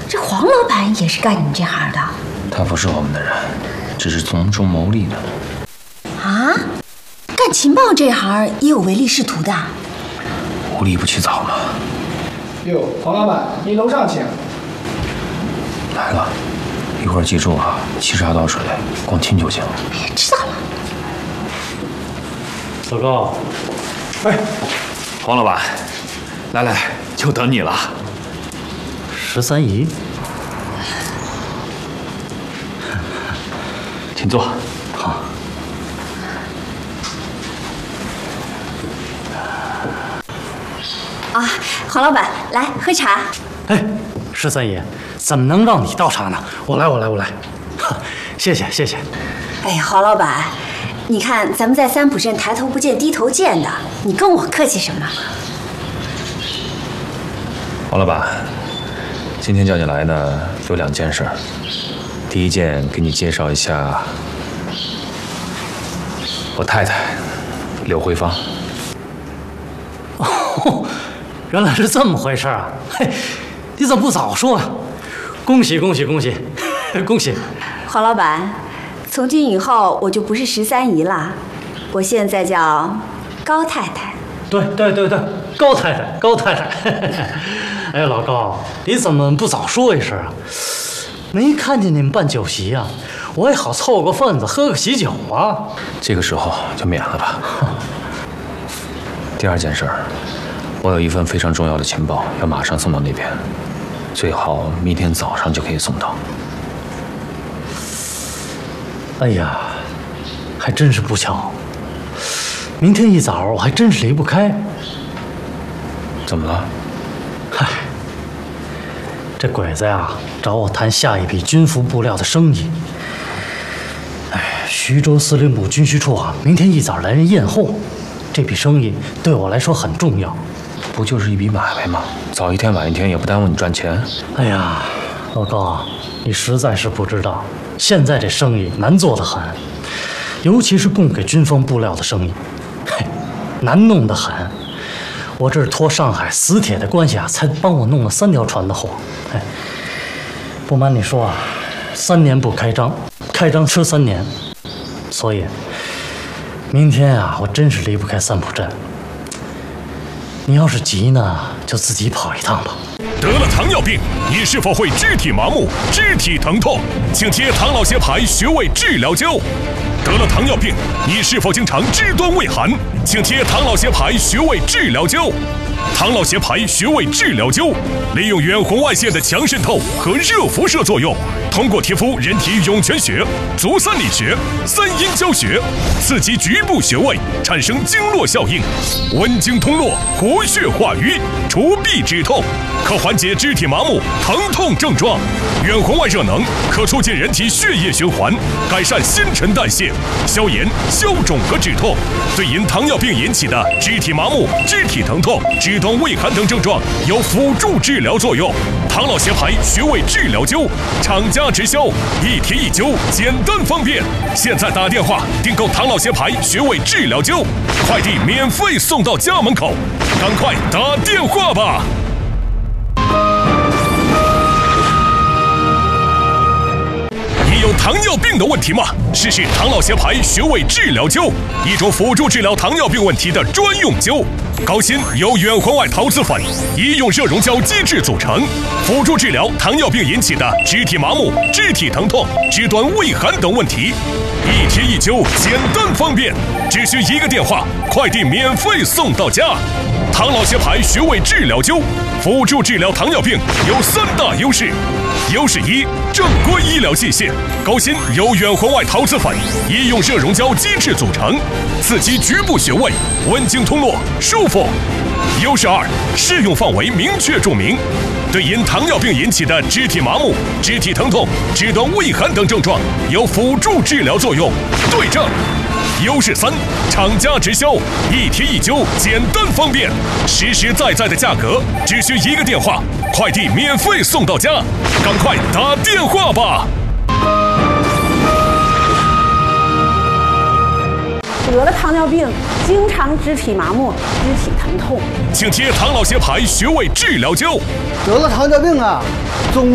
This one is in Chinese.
这黄老板也是干你们这行的？ 他不是我们的人，只是从中牟利的。 啊？干情报这行也有唯利是图的？ 无利不起早嘛。 哟，黄老板，您楼上请。 来了，一会儿记住啊，沏茶倒水，光听就行。 哎呀，知道了。 老高， 哎，黄老板，来，就等你了。 13姨， 请坐。 好。 啊，黄老板，来喝茶。 哎，13姨，怎么能让你倒茶呢？我来。谢谢。 哎呀，黄老板，你看咱们在三浦镇抬头不见低头见的，你跟我客气什么？ 黄老板，今天叫你来呢，有2件事。第一件，给你介绍一下我太太柳慧芳。 哦，原来是这么回事啊！嘿，你怎么不早说啊？恭喜！ 黄老板，从今以后我就不是13姨了，我现在叫高太太。 对，高太太。哎，老高，你怎么不早说一声啊？没看见你们办酒席啊，我也好凑个份子，喝个喜酒啊。 这个时候就免了吧。第2件事，我有一份非常重要的情报，要马上送到那边，最好明天早上就可以送到。 哎呀，还真是不巧，明天一早我还真是离不开。 怎么了？ 嗨，这鬼子呀找我谈下一笔军服布料的生意。哎，徐州司令部军需处啊，明天一早来人验货，这笔生意对我来说很重要。 不就是一笔买卖吗？早一天晚一天也不耽误你赚钱。 哎呀，老高啊，你实在是不知道，现在这生意难做得很，尤其是供给军方布料的生意，嘿，难弄得很。我这是托上海死铁的关系啊，才帮我弄了3条船的货。哎，不瞒你说啊，3年不开张，开张吃3年，所以明天啊，我真是离不开三浦镇。你要是急呢，就自己跑一趟吧。 得了糖尿病，你是否会肢体麻木、肢体疼痛？请贴唐老协牌穴位治疗胶。得了糖尿病，你是否经常肢端畏寒？请贴唐老协牌穴位治疗胶。唐老协牌穴位治疗胶利用远红外线的强渗透和热辐射作用，通过贴敷人体涌泉穴、足三里穴、3阴交穴，刺激局部穴位，产生经络效应，温经通络，活血化瘀，除痹止痛，可缓解肢体麻木、疼痛症状。远红外热能可促进人体血液循环，改善新陈代谢，消炎、消肿和止痛，对因糖尿病引起的肢体麻木、肢体疼痛、肢端畏寒等症状有辅助治疗作用。唐老协牌穴位治疗胶，厂家直销，一贴一灸，简单方便。现在打电话订购唐老协牌穴位治疗胶，快递免费送到家门口，赶快打电话吧！你有糖尿病的问题吗？试试唐老协牌穴位治疗胶，一种辅助治疗糖尿病问题的专用胶。高锌由远红外陶瓷粉、医用热熔胶基质组成，辅助治疗糖尿病引起的肢体麻木、肢体疼痛、肢端畏寒等问题。一贴一灸，简单方便，只需1个电话，快递免费送到家。唐老协牌穴位治疗胶，辅助治疗糖尿病有3大优势。优势1：正规医疗器械，高锌由远红外陶瓷粉、医用热熔胶基质组成，刺激局部穴位，温经通络，舒服。优势2：适用范围明确注明，对因糖尿病引起的肢体麻木、肢体疼痛、肢端畏寒等症状有辅助治疗作用。对症。优势3：厂家直销，一贴一灸，简单方便，实实在在的价格，只需1个电话，快递免费送到家，赶快打电话吧！ 得了糖尿病，经常肢体麻木、肢体疼痛， 请贴唐老协牌穴位治疗胶。 得了糖尿病啊，总